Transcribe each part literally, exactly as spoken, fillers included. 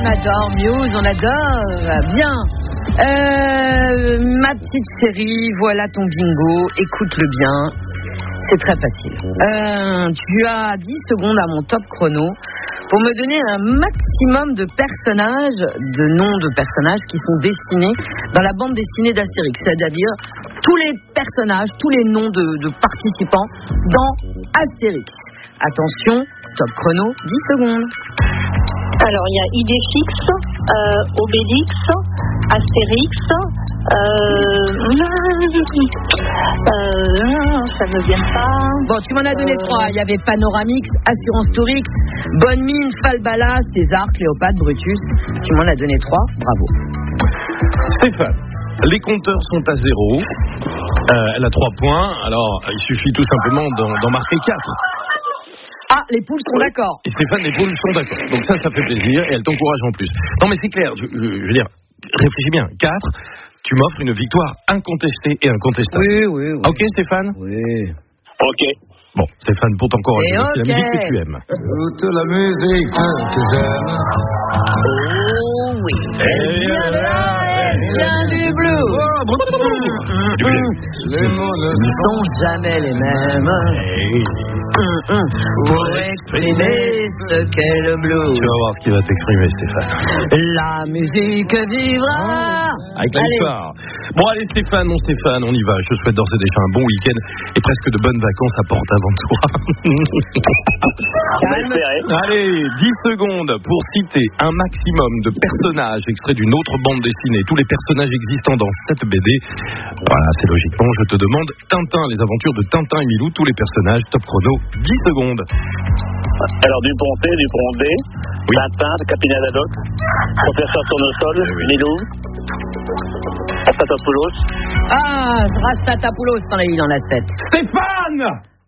on adore Muse, on adore. Bien. Euh, ma petite chérie, voilà ton bingo. Écoute-le bien. C'est très facile. Euh, tu as dix secondes à mon top chrono pour me donner un maximum de personnages, de noms de personnages qui sont dessinés dans la bande dessinée d'Astérix. C'est-à-dire tous les personnages, tous les noms de, de participants dans Astérix. Attention, top chrono, dix secondes. Alors, il y a Idéfix, euh, Obélix, Astérix, euh, euh, ça ne vient pas. Bon, tu m'en as donné euh... trois. Il y avait Panoramix, Assurance Tourix, Bonne Mine, Falbala, César, Cléopâtre, Brutus. Tu m'en as donné trois. Bravo. Stéphane, les compteurs sont à zéro. Euh, elle a trois points. Alors, il suffit tout simplement d'en, d'en marquer quatre. Ah, les poules sont d'accord. Et Stéphane, les poules sont d'accord. Donc ça, ça fait plaisir et elle t'encourage en plus. Non, mais c'est clair. Je, je, je veux dire, réfléchis bien. quatre, tu m'offres une victoire incontestée et incontestable. Oui, oui, oui. Ok, Stéphane ? Oui. Ok. Bon, Stéphane, pour t'encourager, okay. C'est la musique que tu aimes. Toute la musique que j'aime. Oh oui. Elle vient de là, elle vient du blues. Du blues. Les mots ne sont jamais les mêmes. Hum, hum. Pour exprimer ce qu'est le blues. Tu vas voir ce qui va t'exprimer, Stéphane. La musique vivra. Avec la victoire. Bon, allez, Stéphane, mon Stéphane, on y va. Je te souhaite d'ores et déjà un bon week-end et presque de bonnes vacances à Porte avant toi. Allez, dix secondes pour citer un maximum de personnages extraits d'une autre bande dessinée. Tous les personnages existants dans cette B D. Voilà, c'est logiquement, je te demande Tintin, les aventures de Tintin et Milou, tous les personnages, top chrono, dix secondes. Alors, Duponté, Dupondé, oui. Tintin, Capitaine Haddock, Professeur Tournesol, oui. Milou, Rastatapoulos. Ah, Rastatapoulos, t'en as eu dans la tête. Stéphane!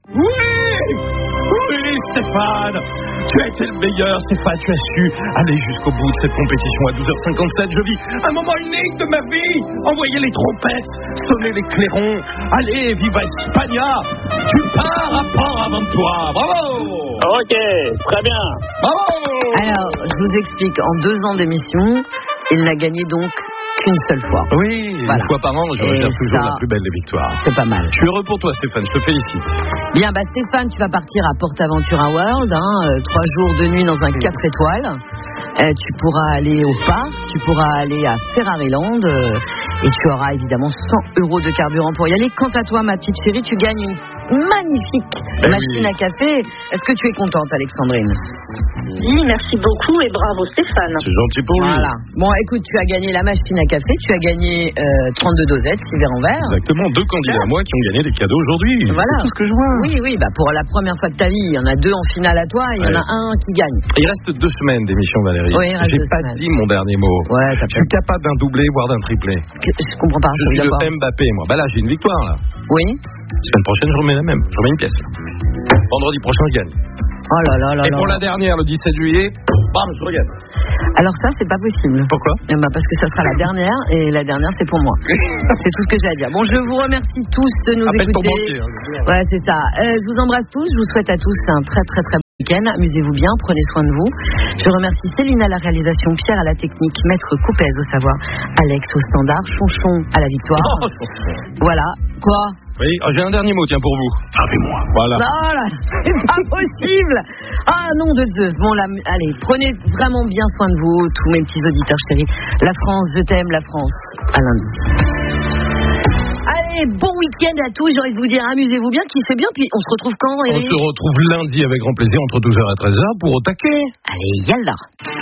Oui! Oui, Stéphane! Tu as été le meilleur, Stéphane, tu as su aller jusqu'au bout de cette compétition à douze heures cinquante-sept. Je vis un moment unique de ma vie. Envoyer les trompettes, sonner les clairons. Allez, viva España! Tu pars à Port avant toi. Bravo! Ok, très bien. Bravo! Alors, je vous explique, en deux ans d'émission, il n'a gagné donc qu'une seule fois. Oui, voilà. Une fois par an, je regarde toujours ça, la plus belle des victoires. C'est pas mal. Je suis heureux pour toi, Stéphane, je te félicite. Bien, bah Stéphane, tu vas partir à PortAventura World, hein, euh, trois jours de nuit dans un quatre étoiles. Euh, tu pourras aller au parc, tu pourras aller à Ferrariland euh, et tu auras évidemment cent euros de carburant pour y aller. Quant à toi, ma petite chérie, tu gagnes une magnifique ben machine oui. à café. Est-ce que tu es contente, Alexandrine? Oui, merci beaucoup et bravo Stéphane. C'est gentil pour lui. Voilà. Bon, écoute, tu as gagné la machine à café, tu as gagné euh, trente-deux dosettes, qui verront vert. Exactement, deux candidats à moi qui ont gagné des cadeaux aujourd'hui. Voilà. C'est tout ce que je vois. Oui, oui, bah pour la première fois de ta vie, il y en a deux en finale à toi et il ouais. y en a un qui gagne. Il reste deux semaines d'émission, Valérie. Oui, il reste J'ai deux pas semaines. dit mon dernier mot. Ouais, je suis capable d'un doublé, voire d'un triplé. Je comprends pas. Je suis le Mbappé, moi. Bah là, j'ai une victoire, là. Oui. Semaine prochaine, je remets la même. Je remets une pièce. Vendredi prochain, je gagne. Oh là là là Et là pour là. la dernière, le dix-sept juillet, bam, je regagne. Alors ça, c'est pas possible. Pourquoi? Eh ben parce que ça sera la dernière et la dernière, c'est pour moi. C'est tout ce que j'ai à dire. Bon, je vous remercie tous de nous Appelle écouter. Ton banquier, hein, ouais, c'est ça. Euh, je vous embrasse tous. Je vous souhaite à tous un très très très bon week-end. Amusez-vous bien, prenez soin de vous. Je remercie Céline à la réalisation, Pierre à la technique, Maître Coupez au savoir, Alex au standard, Chonchon à la victoire. Oh, voilà. Quoi? Oui, j'ai un dernier mot, tiens, pour vous. Savez-moi. Voilà. Non, là, c'est pas possible. Ah, non de Zeus. Bon, là, allez, prenez vraiment bien soin de vous, tous mes petits auditeurs chéris. La France, je t'aime, la France. À lundi. Allez, bon week-end à tous. J'ai envie de vous dire, amusez-vous bien, kiffez bien. Puis on se retrouve quand, Eric? On se retrouve lundi avec grand plaisir entre douze heures et treize heures pour Au taquet. Allez, yallah.